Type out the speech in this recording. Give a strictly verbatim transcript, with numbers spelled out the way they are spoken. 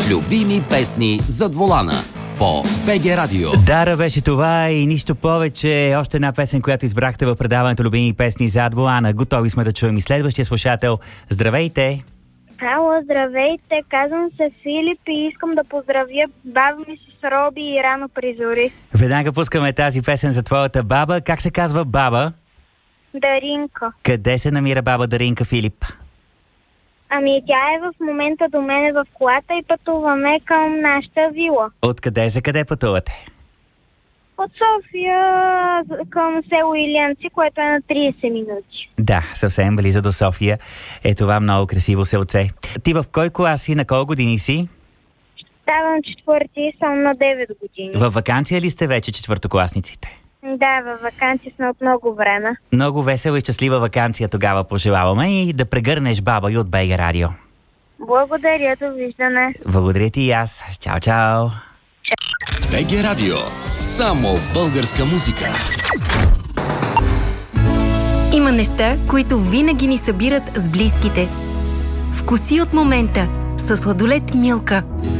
Любими песни зад волана по БГ Радио. Дара беше това и нищо повече. Още една песен, която избрахте в предаването Любими песни зад волана. Готови сме да чуем и следващия слушател. Здравейте! Ало, здравейте! Казвам се Филип и искам да поздравя баба ми с Роби и рано при зори. Веднага пускаме тази песен за твоята баба. Как се казва баба? Даринка. Къде се намира баба Даринка, Филип? Ами тя е в момента до мене в колата и пътуваме към нашата вила. Откъде за къде пътувате? От София към село Илианци, което е на трийсет минути. Да, съвсем близо до София. Е това много красиво селце. Ти в кой клас си? На колко години си? Ставам четвърти и съм на девет години. Във ваканция ли сте вече четвъртокласниците? Да, във ваканция сме от много време. Много весела и щастлива ваканция тогава пожелаваме и да прегърнеш баба и от БГ Радио. Благодаря, довиждане. Благодаря ти и аз. Чао, чао. БГ Радио. Само българска музика. Има неща, които винаги ни събират с близките. Вкуси от момента със сладолед Милка.